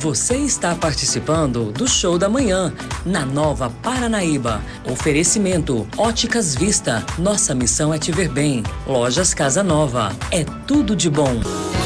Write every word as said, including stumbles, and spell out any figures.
Você está participando do Show da Manhã, na Nova Paranaíba. Oferecimento Óticas Vista. Nossa missão é te ver bem. Lojas Casa Nova. É tudo de bom.